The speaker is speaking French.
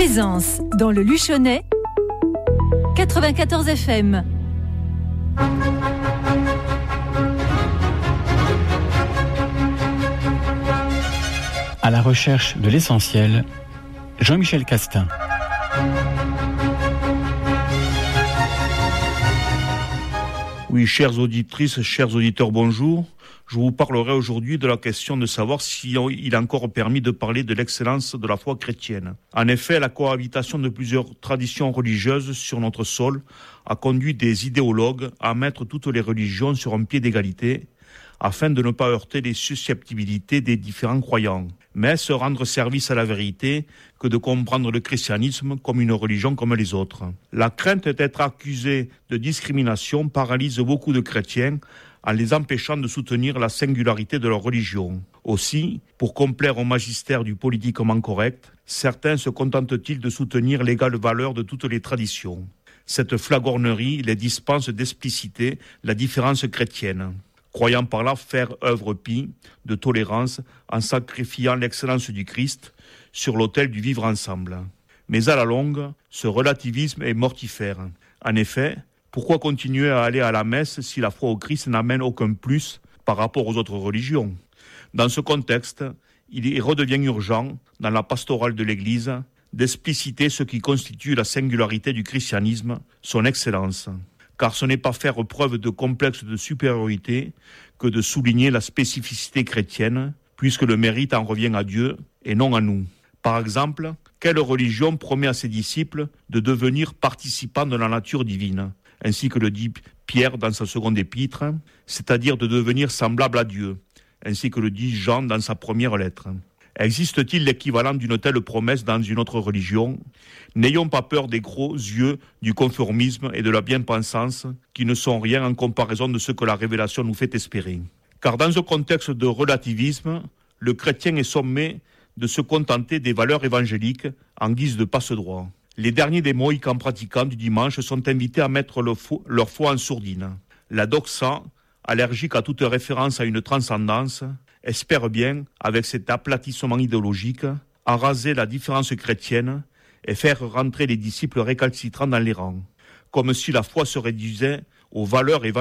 Plaisance, dans le Luchonnais, 94 FM. À la recherche de l'essentiel, Jean-Michel Castin. Oui, chères auditrices, chers auditeurs, bonjour. Je vous parlerai aujourd'hui de la question de savoir s'il est encore permis de parler de l'excellence de la foi chrétienne. En effet, la cohabitation de plusieurs traditions religieuses sur notre sol a conduit des idéologues à mettre toutes les religions sur un pied d'égalité, afin de ne pas heurter les susceptibilités des différents croyants, mais se rendre service à la vérité que de comprendre le christianisme comme une religion comme les autres. La crainte d'être accusé de discrimination paralyse beaucoup de chrétiens en les empêchant de soutenir la singularité de leur religion. Aussi, pour complaire au magistère du politiquement correct, certains se contentent-ils de soutenir l'égale valeur de toutes les traditions. Cette flagornerie les dispense d'expliciter la différence chrétienne, croyant par là faire œuvre pie de tolérance en sacrifiant l'excellence du Christ sur l'autel du vivre ensemble. Mais à la longue, ce relativisme est mortifère. En effet, pourquoi continuer à aller à la messe si la foi au Christ n'amène aucun plus par rapport aux autres religions ? Dans ce contexte, il redevient urgent, dans la pastorale de l'Église, d'expliciter ce qui constitue la singularité du christianisme, son excellence. Car ce n'est pas faire preuve de complexe de supériorité que de souligner la spécificité chrétienne, puisque le mérite en revient à Dieu et non à nous. Par exemple, quelle religion promet à ses disciples de devenir participants de la nature divine, ainsi que le dit Pierre dans sa seconde épître, c'est-à-dire de devenir semblable à Dieu, ainsi que le dit Jean dans sa première lettre. Existe-t-il l'équivalent d'une telle promesse dans une autre religion ? N'ayons pas peur des gros yeux du conformisme et de la bien-pensance qui ne sont rien en comparaison de ce que la révélation nous fait espérer. Car dans un contexte de relativisme, le chrétien est sommé de se contenter des valeurs évangéliques en guise de passe-droit. Les derniers des mohicans pratiquants du dimanche sont invités à mettre leur foi en sourdine. La doxa, allergique à toute référence à une transcendance, espère bien, avec cet aplatissement idéologique, araser la différence chrétienne et faire rentrer les disciples récalcitrants dans les rangs, comme si la foi se réduisait aux valeurs évangéliques